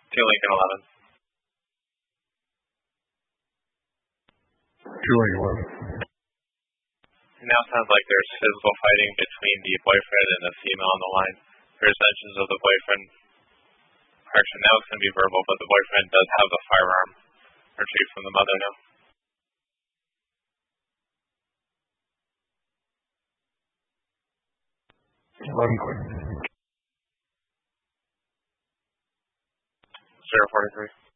2 Lincoln 11. Doing well. It now sounds like there's physical fighting between the boyfriend and the female on the line. There's mentions of the boyfriend. Actually, now it's going to be verbal, but the boyfriend does have a firearm retrieved from the mother now. Lincoln. 043.